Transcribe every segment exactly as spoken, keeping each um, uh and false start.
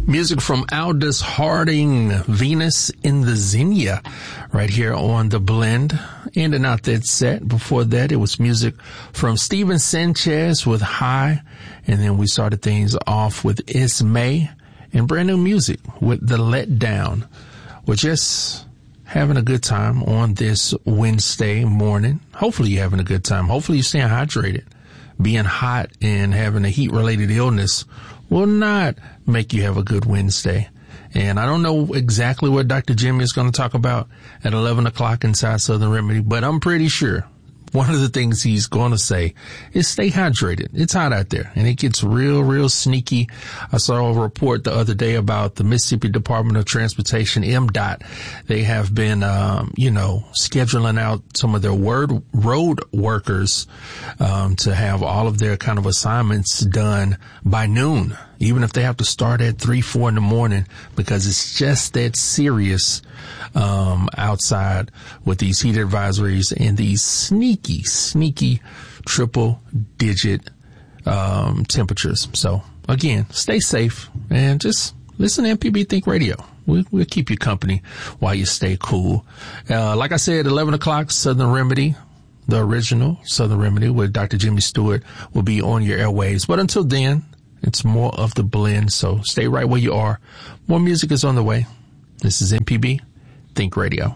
Music from Aldous Harding, Venus in the Xenia, right here on The Blend. Ending out that set. Before that, it was music from Steven Sanchez with High. And then we started things off with Ismay and brand new music with The Letdown. We're just having a good time on this Wednesday morning. Hopefully you're having a good time. Hopefully you're staying hydrated. Being hot and having a heat-related illness will not make you have a good Wednesday. And I don't know exactly what Doctor Jimmy is going to talk about at eleven o'clock inside Southern Remedy, but I'm pretty sure one of the things he's going to say is stay hydrated. It's hot out there, and it gets real, real sneaky. I saw a report the other day about the Mississippi Department of Transportation, M DOT. They have been, um, you know, scheduling out some of their word, road workers um, to have all of their kind of assignments done by noon, even if they have to start at three, four in the morning, because it's just that serious um outside with these heat advisories and these sneaky, sneaky triple digit um temperatures. So again, stay safe and just listen to M P B Think Radio. We, we'll keep you company while you stay cool. Uh, like I said, eleven o'clock, Southern Remedy, the original Southern Remedy with Doctor Jimmy Stewart will be on your airwaves. But until then, it's more of The Blend. So stay right where you are. More music is on the way. This is M P B Think Radio.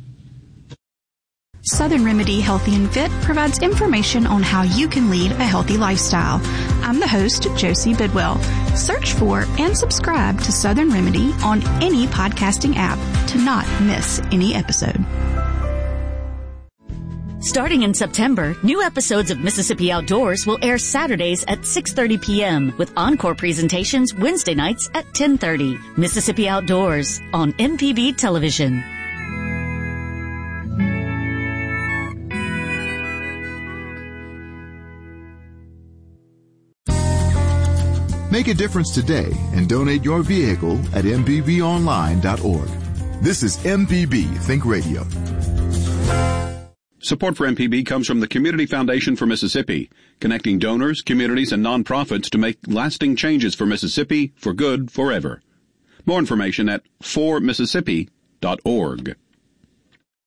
Southern Remedy Healthy and Fit provides information on how you can lead a healthy lifestyle. I'm the host, Josie Bidwell. Search for and subscribe to Southern Remedy on any podcasting app to not miss any episode. Starting in September, new episodes of Mississippi Outdoors will air Saturdays at six thirty p.m. with encore presentations Wednesday nights at ten thirty. Mississippi Outdoors on M P B Television. Make a difference today and donate your vehicle at m p b online dot org. This is M P B Think Radio. Support for M P B comes from the Community Foundation for Mississippi, connecting donors, communities, and nonprofits to make lasting changes for Mississippi for good forever. More information at for mississippi dot org.